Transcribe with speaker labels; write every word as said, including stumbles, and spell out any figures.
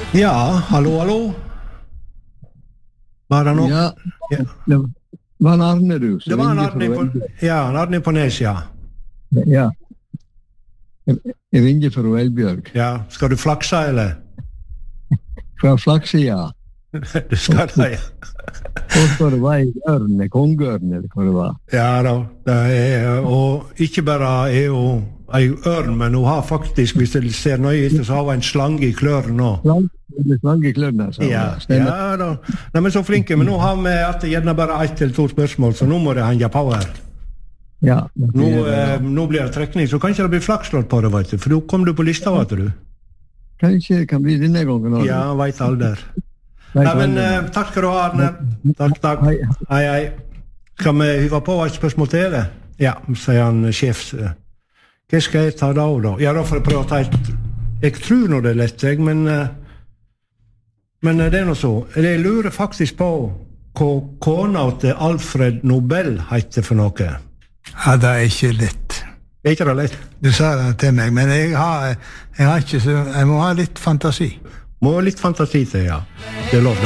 Speaker 1: Ja, hallo, hallo. Var det noe?
Speaker 2: Ja,
Speaker 1: Ja.
Speaker 2: det var en Arne du. som
Speaker 1: Det var en
Speaker 2: ringte
Speaker 1: Arne
Speaker 2: fra
Speaker 1: på,
Speaker 2: Elbjørg.
Speaker 1: ja, en Arne på Nes, ja.
Speaker 2: Ja. Jeg, jeg ringer fra Elbjørg.
Speaker 1: Ja, skal du flakse, eller?
Speaker 2: Fra Flaksida.
Speaker 1: Du skal det, ja.
Speaker 2: Og så det var en ørn, en kongeørn, eller hva det var.
Speaker 1: Ja da, det er, og ikke bare er hun en ørn, men hun har faktisk, hvis du ser nøye etter, så har hun en slange i kløren nå.
Speaker 2: Slang, slange i klørne, sa
Speaker 1: Ja,
Speaker 2: hun. Stemmer.
Speaker 1: ja da. Nei, men så flinke, men nå har vi at det gjerne bare ett eller to spørsmål, så nå må det henge på her.
Speaker 2: Ja, det
Speaker 1: Nå,
Speaker 2: er det.
Speaker 1: eh, nå blir det trekning, så kanskje det blir flakslått på det, vet du, for nå kom du på lista, vet du.
Speaker 2: Kanskje det kan bli denne gangen også.
Speaker 1: Ja, vet alder.
Speaker 2: Nei,
Speaker 1: Nei, men
Speaker 2: aldri.
Speaker 1: eh, takk skal du ha, Arne. Takk, takk.
Speaker 2: Hei.
Speaker 1: Hei, hei. Skal vi hyve på et spørsmål til det? Ja, sier han sjef. Hva skal jeg ta da, da? Ja, da får jeg prøve å ta et... Jeg tror nå det er lett, jeg, men... eh, Men eh, det er noe så. Jeg lurer faktisk på hva kona til Alfred Nobel heter for noe.
Speaker 3: Ja, det er ikke lett.
Speaker 1: Er ikke det lett?
Speaker 3: Du sa det til meg, men jeg har, jeg har ikke så... Jeg må ha litt fantasi.
Speaker 1: Må ha litt fantasi til, ja. Det er lov.